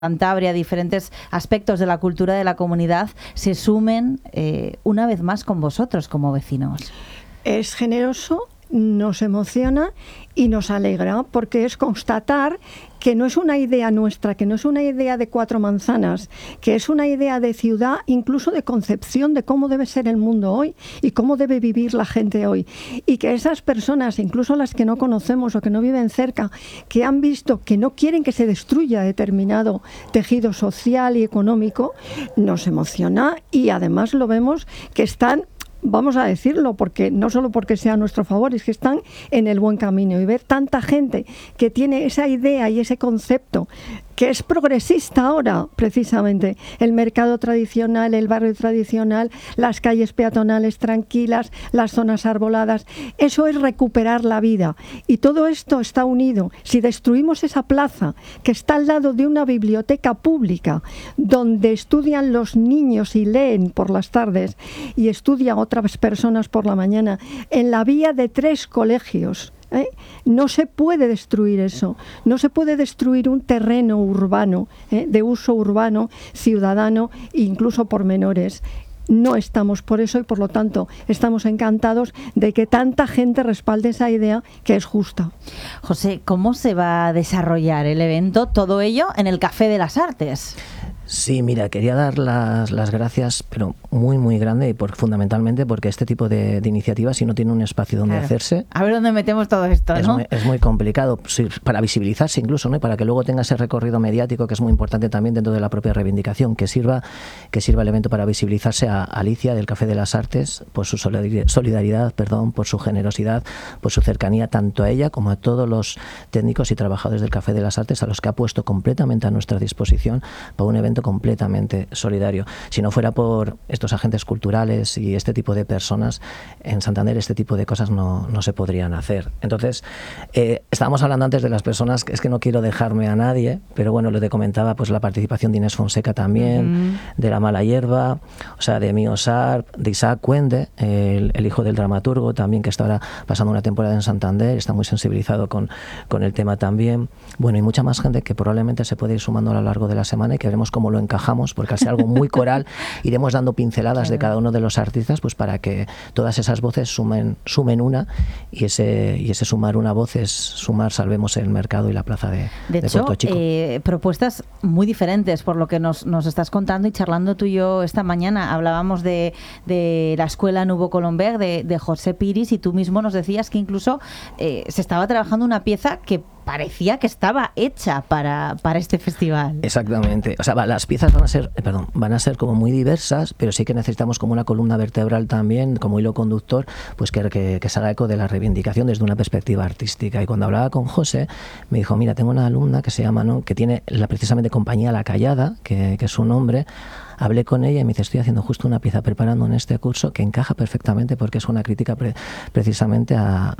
Cantabria, diferentes aspectos de la cultura de la comunidad, se sumen una vez más con vosotros como vecinos. Es generoso, nos emociona y nos alegra, porque es constatar que no es una idea nuestra, que no es una idea de cuatro manzanas, que es una idea de ciudad, incluso de concepción de cómo debe ser el mundo hoy y cómo debe vivir la gente hoy. Y que esas personas, incluso las que no conocemos o que no viven cerca, que han visto que no quieren que se destruya determinado tejido social y económico, nos emociona, y además lo vemos que están, vamos a decirlo, porque no solo porque sea a nuestro favor, es que están en el buen camino, y ver tanta gente que tiene esa idea y ese concepto que es progresista ahora, precisamente, el mercado tradicional, el barrio tradicional, las calles peatonales tranquilas, las zonas arboladas, eso es recuperar la vida, y todo esto está unido. Si destruimos esa plaza que está al lado de una biblioteca pública donde estudian los niños y leen por las tardes y estudian otras personas por la mañana, en la vía de 3 colegios, no se puede destruir eso, no se puede destruir un terreno urbano, de uso urbano, ciudadano, incluso por menores. No estamos por eso, y por lo tanto estamos encantados de que tanta gente respalde esa idea, que es justa. José, ¿cómo se va a desarrollar el evento? Todo ello en el Café de las Artes. Sí, mira, quería dar las gracias, pero muy, muy grande, y fundamentalmente porque este tipo de iniciativas, si no tiene un espacio donde hacerse... A ver dónde metemos todo esto, ¿no? Es muy complicado, sí, para visibilizarse incluso, ¿no? Y para que luego tenga ese recorrido mediático, que es muy importante también dentro de la propia reivindicación, que sirva el evento para visibilizarse a Alicia del Café de las Artes por su solidaridad, por su generosidad, por su cercanía, tanto a ella como a todos los técnicos y trabajadores del Café de las Artes, a los que ha puesto completamente a nuestra disposición para un evento completamente solidario. Si no fuera por estos agentes culturales y este tipo de personas, en Santander este tipo de cosas no se podrían hacer. Entonces, estábamos hablando antes de las personas, que es que no quiero dejarme a nadie, pero bueno, lo te comentaba, pues la participación de Inés Fonseca también, de La Mala Hierba, o sea, de Mío Sarp, de Isaac Cuende, el hijo del dramaturgo también, que está ahora pasando una temporada en Santander, está muy sensibilizado con el tema también. Bueno, y mucha más gente que probablemente se puede ir sumando a lo largo de la semana, y que veremos cómo lo encajamos, porque al ser algo muy coral iremos dando pinceladas de cada uno de los artistas, pues para que todas esas voces sumen una, y ese sumar una voz es sumar Salvemos el Mercado y la plaza de hecho, Puerto Chico. Propuestas muy diferentes por lo que nos estás contando, y charlando tú y yo esta mañana hablábamos de la escuela Nouveau Colombier de José Piris, y tú mismo nos decías que incluso se estaba trabajando una pieza que parecía que estaba hecha para este festival. Exactamente. O sea, las piezas van a ser como muy diversas, pero sí que necesitamos como una columna vertebral también, como hilo conductor, pues que se haga eco de la reivindicación desde una perspectiva artística. Y cuando hablaba con José, me dijo, mira, tengo una alumna que se llama, ¿no?, que tiene precisamente compañía La Callada, que es su nombre. Hablé con ella y me dice, estoy haciendo justo una pieza preparando en este curso que encaja perfectamente, porque es una crítica precisamente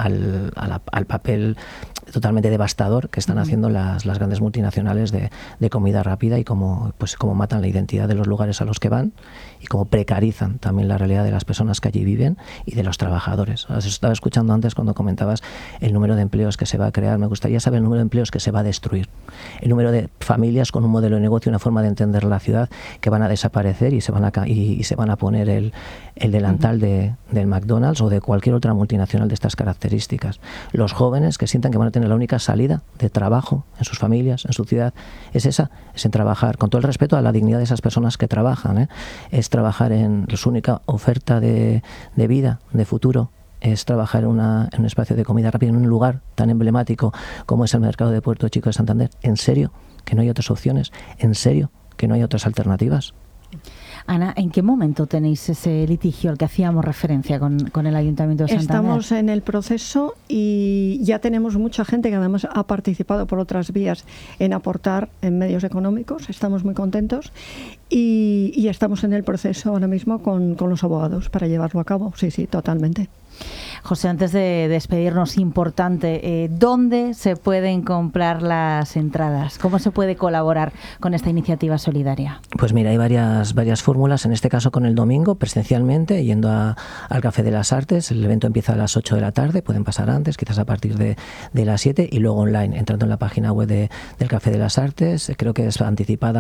al papel totalmente devastador que están haciendo las grandes multinacionales de comida rápida, y cómo matan la identidad de los lugares a los que van, y cómo precarizan también la realidad de las personas que allí viven y de los trabajadores. Os estaba escuchando antes cuando comentabas el número de empleos que se va a crear. Me gustaría saber el número de empleos que se va a destruir, el número de familias con un modelo de negocio, una forma de entender la ciudad, que van a desaparecer y se van a poner el delantal del McDonald's o de cualquier otra multinacional de estas características. Los jóvenes que sientan que van a tener la única salida de trabajo en sus familias, en su ciudad, es en trabajar, con todo el respeto a la dignidad de esas personas que trabajan, es trabajar en su única oferta de vida, de futuro, es trabajar en un espacio de comida rápida, en un lugar tan emblemático como es el mercado de Puerto Chico de Santander. ¿En serio que no hay otras opciones? ¿En serio que no hay otras alternativas? Ana, ¿en qué momento tenéis ese litigio al que hacíamos referencia con el Ayuntamiento de Santander? Estamos en el proceso, y ya tenemos mucha gente que además ha participado por otras vías en aportar en medios económicos. Estamos muy contentos, y estamos en el proceso ahora mismo con los abogados para llevarlo a cabo. Sí, totalmente. José, antes de despedirnos, importante, ¿dónde se pueden comprar las entradas? ¿Cómo se puede colaborar con esta iniciativa solidaria? Pues mira, hay varias fórmulas, en este caso con el domingo, presencialmente, yendo al Café de las Artes. El evento empieza a las 8 de la tarde, pueden pasar antes, quizás a partir de las 7, y luego online, entrando en la página web del Café de las Artes. Creo que es anticipada